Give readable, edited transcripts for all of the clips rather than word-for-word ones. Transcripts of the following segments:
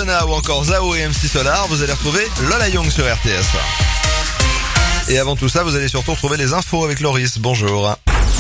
Madonna ou encore Zao et MC Solar, vous allez retrouver Lola Young sur RTS. Et avant tout ça, vous allez surtout retrouver les infos avec Loris. Bonjour.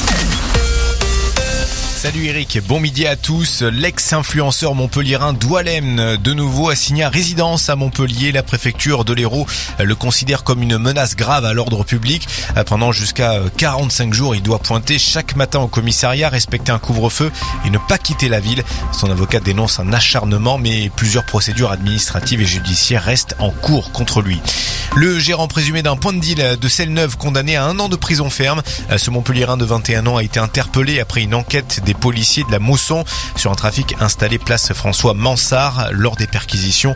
Salut Eric, bon midi à tous. L'ex-influenceur montpelliérain Doualem de nouveau assigné à résidence à Montpellier. La préfecture de l'Hérault le considère comme une menace grave à l'ordre public. Pendant jusqu'à 45 jours, il doit pointer chaque matin au commissariat, respecter un couvre-feu et ne pas quitter la ville. Son avocat dénonce un acharnement, mais plusieurs procédures administratives et judiciaires restent en cours contre lui. Le gérant présumé d'un point de deal de Selle-Neuve condamné à 1 an de prison ferme. Ce Montpelliérain de 21 ans a été interpellé après une enquête des policiers de la Mosson sur un trafic installé place François Mansart. Lors des perquisitions,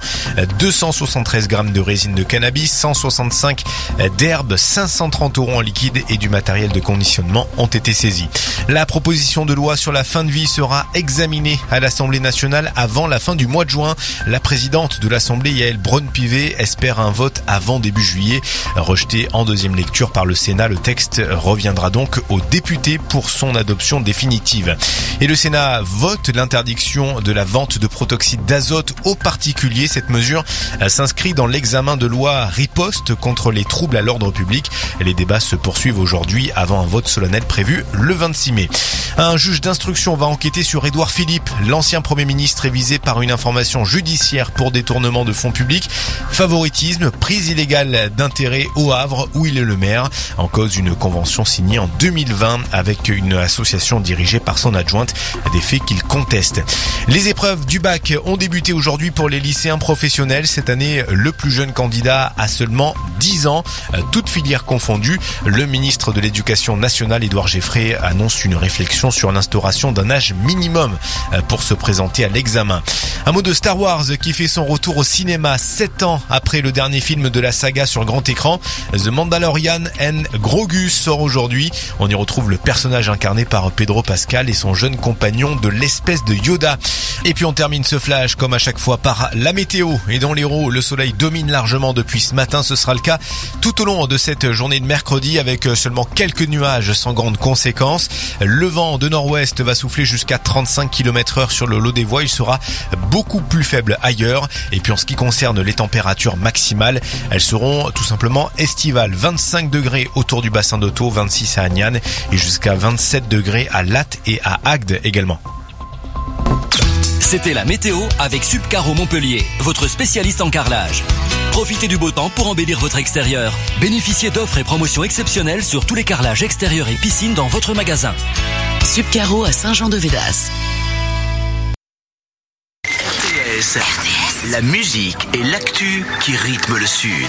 273 grammes de résine de cannabis, 165 d'herbe, 530 € en liquide et du matériel de conditionnement ont été saisis. La proposition de loi sur la fin de vie sera examinée à l'Assemblée nationale avant la fin du mois de juin. La présidente de l'Assemblée, Yael Braun-Pivet, espère un vote avant début juillet. Rejeté en deuxième lecture par le Sénat, le texte reviendra donc aux députés pour son adoption définitive. Et le Sénat vote l'interdiction de la vente de protoxyde d'azote aux particuliers. Cette mesure s'inscrit dans l'examen de loi riposte contre les troubles à l'ordre public. Les débats se poursuivent aujourd'hui avant un vote solennel prévu le 26 mai. Un juge d'instruction va enquêter sur Édouard Philippe. L'ancien Premier ministre est visé par une information judiciaire pour détournement de fonds publics, favoritisme, prise illégale d'intérêt au Havre où il est le maire. En cause, une convention signée en 2020 avec une association dirigée par son adjointe, des faits qu'il conteste. Les épreuves du bac ont débuté aujourd'hui pour les lycéens professionnels. Cette année, le plus jeune candidat a seulement 10 ans, toutes filières confondues. Le ministre de l'Éducation nationale, Édouard Geffray, annonce une réflexion sur l'instauration d'un âge minimum pour se présenter à l'examen. Un mot de Star Wars qui fait son retour au cinéma 7 ans après le dernier film de la saga sur grand écran. The Mandalorian and Grogu sort aujourd'hui. On y retrouve le personnage incarné par Pedro Pascal et son jeune compagnon de l'espèce de Yoda. Et puis on termine ce flash comme à chaque fois par la météo. Et dans l'Hérault, le soleil domine largement depuis ce matin. Ce sera le cas tout au long de cette journée de mercredi avec seulement quelques nuages sans grandes conséquences. Le vent de nord-ouest va souffler jusqu'à 35 km/h sur le lot des voies. Il sera beaucoup plus faible ailleurs. Et puis en ce qui concerne les températures maximales, elles seront tout simplement estivales. 25 degrés autour du bassin d'Otto, 26 à Agnan et jusqu'à 27 degrés à Latte et à Agde également. C'était la météo avec Subcaro Montpellier, votre spécialiste en carrelage. Profitez du beau temps pour embellir votre extérieur. Bénéficiez d'offres et promotions exceptionnelles sur tous les carrelages extérieurs et piscines dans votre magasin. Subcaro à Saint-Jean-de-Védas. RTS, la musique et l'actu qui rythment le Sud.